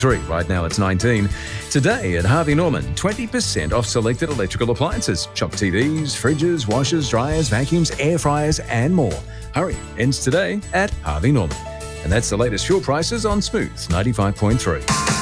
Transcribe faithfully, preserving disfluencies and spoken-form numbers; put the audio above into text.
Three. Right now it's nineteen. Today at Harvey Norman, twenty percent off selected electrical appliances. Shop T Vs, fridges, washers, dryers, vacuums, air fryers and more. Hurry, ends today at Harvey Norman. And that's the latest fuel prices on Smooth ninety-five point three.